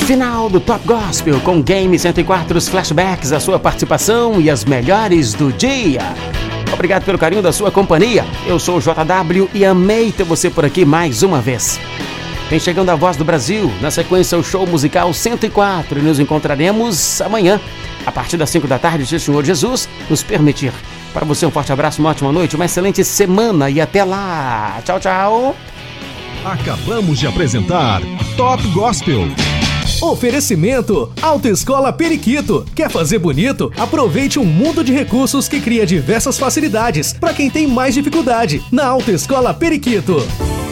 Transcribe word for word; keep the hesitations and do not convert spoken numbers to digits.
Final do Top Gospel com Game cento e quatro, os flashbacks, a sua participação e as melhores do dia. Obrigado pelo carinho da sua companhia. Eu sou o J W e amei ter você por aqui mais uma vez. Vem chegando a Voz do Brasil, na sequência o show musical cento e quatro, e nos encontraremos amanhã, a partir das cinco da tarde, se o Senhor Jesus nos permitir. Para você um forte abraço, uma ótima noite, uma excelente semana e até lá. Tchau, tchau. Acabamos de apresentar Top Gospel. Oferecimento Autoescola Periquito. Quer fazer bonito? Aproveite um mundo de recursos que cria diversas facilidades para quem tem mais dificuldade. Na Autoescola Periquito.